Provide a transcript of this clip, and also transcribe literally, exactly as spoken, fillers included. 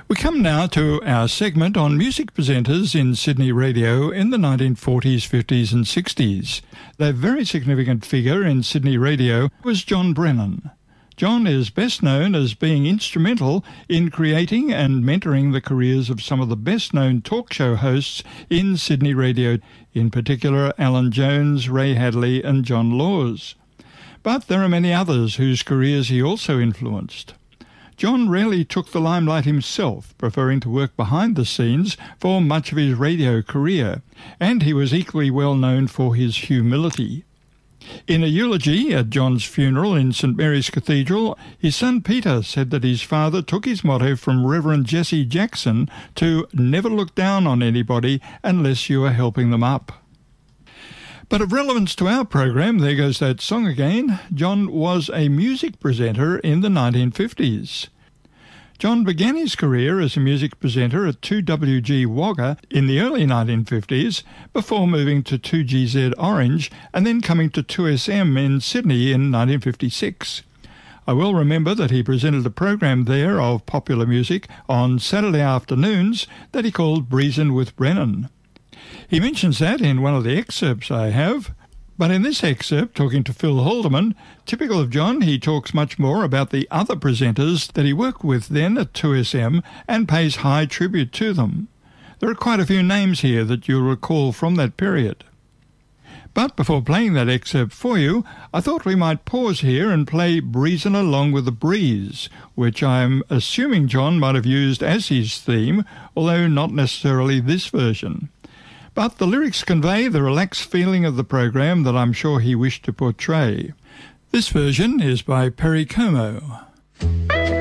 We come now to our segment on music presenters in Sydney radio in the nineteen forties, fifties and sixties. A very significant figure in Sydney radio was John Brennan. John is best known as being instrumental in creating and mentoring the careers of some of the best-known talk show hosts in Sydney radio, in particular Alan Jones, Ray Hadley and John Laws. But there are many others whose careers he also influenced. John rarely took the limelight himself, preferring to work behind the scenes for much of his radio career, and he was equally well known for his humility. In a eulogy at John's funeral in St Mary's Cathedral, his son Peter said that his father took his motto from Reverend Jesse Jackson to never look down on anybody unless you are helping them up. But of relevance to our program, there goes that song again, John was a music presenter in the nineteen fifties. John began his career as a music presenter at two W G Wagga in the early nineteen fifties, before moving to two G Z Orange and then coming to two S M in Sydney in nineteen fifty-six. I well remember that he presented a program there of popular music on Saturday afternoons that he called Breezin' with Brennan. He mentions that in one of the excerpts I have, but in this excerpt, talking to Phil Haldeman, typical of John, he talks much more about the other presenters that he worked with then at two S M and pays high tribute to them. There are quite a few names here that you'll recall from that period. But before playing that excerpt for you, I thought we might pause here and play Breezin' Along with the Breeze, which I'm assuming John might have used as his theme, although not necessarily this version. But the lyrics convey the relaxed feeling of the program that I'm sure he wished to portray. This version is by Perry Como.